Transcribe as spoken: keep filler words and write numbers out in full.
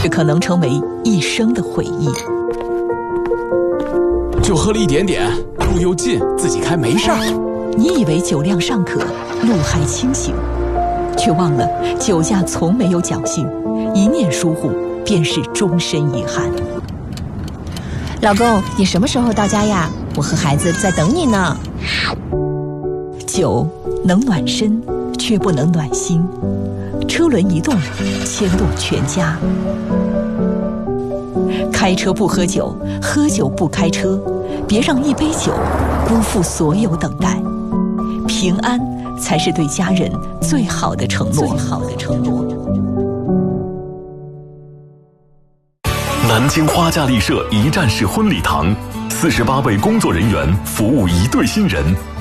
却可能成为一生的回忆。 就喝了一点点，路又近，自己开没事儿。 你以为酒量尚可，路还清醒，却忘了酒驾从没有侥幸，一念疏忽便是终身遗憾。 老公，你什么时候到家呀？我和孩子在等你呢。 酒能暖身，却不能暖心。车轮一动，牵动全家。开车不喝酒，喝酒不开车，别让一杯酒辜负所有等待。平安才是对家人最好的承诺。最好的承诺。 南京花架丽舍一站式婚礼堂，四十八位工作人员服务一对新人。